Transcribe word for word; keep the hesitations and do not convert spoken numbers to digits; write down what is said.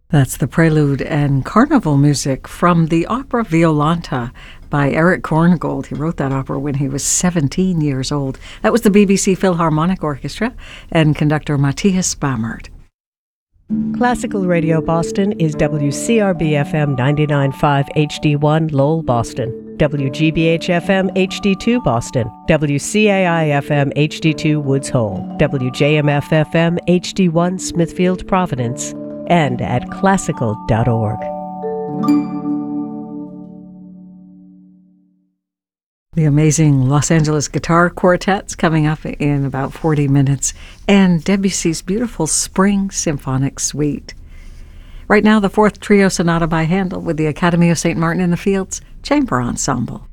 That's the prelude and carnival music from the opera Violante by Eric Korngold. He wrote that opera when he was seventeen years old. That was the B B C Philharmonic Orchestra and conductor Matthias Bamert. Classical Radio Boston is W C R B F M ninety-nine point five H D one Lowell, Boston, W G B H F M H D two Boston, W C A I F M H D two Woods Hole, W J M F F M H D one Smithfield, Providence, and at classical dot org. The amazing Los Angeles Guitar Quartet's coming up in about forty minutes, and Debussy's beautiful Spring Symphonic Suite. Right now, the fourth trio sonata by Handel with the Academy of Saint Martin in the Fields Chamber Ensemble.